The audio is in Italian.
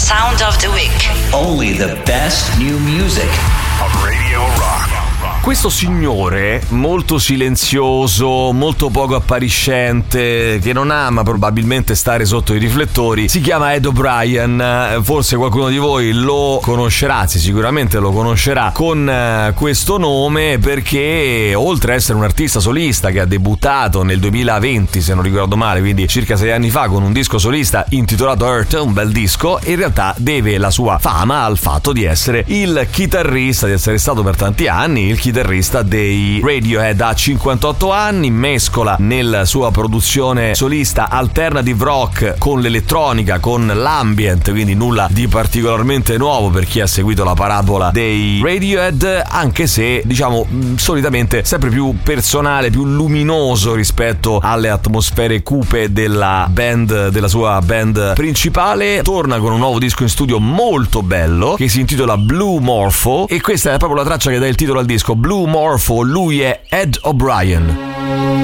Sound of the Week. Only the best new music on Radio Rock. Questo signore molto silenzioso, molto poco appariscente, che non ama probabilmente stare sotto i riflettori, si chiama Ed O'Brien. Forse qualcuno di voi lo conoscerà, anzi sicuramente lo conoscerà con questo nome, perché oltre a essere un artista solista che ha debuttato nel 2020, se non ricordo male, quindi circa 6 anni fa, con un disco solista intitolato Earth, un bel disco, in realtà deve la sua fama al fatto di essere il chitarrista, di essere stato per tanti anni il chitarrista dei Radiohead. Ha 58 anni, mescola nella sua produzione solista alternative rock con l'elettronica, con l'ambient, quindi nulla di particolarmente nuovo per chi ha seguito la parabola dei Radiohead, anche se diciamo solitamente sempre più personale, più luminoso rispetto alle atmosfere cupe della band, della sua band principale. Torna con un nuovo disco in studio molto bello che si intitola Blue Morpho, e questa è proprio la traccia che dà il titolo al disco, Blue Morpho. Lui è Ed O'Brien.